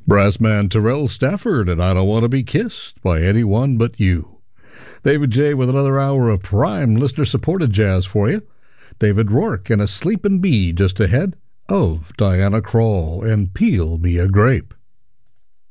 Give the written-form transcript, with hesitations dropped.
Brassman Terrell Stafford, and I Don't Want to Be Kissed by Anyone But You. David J. with another hour of prime listener-supported jazz for you. David Rourke and A Sleepin' Bee just ahead of Diana Krall and Peel Me a Grape.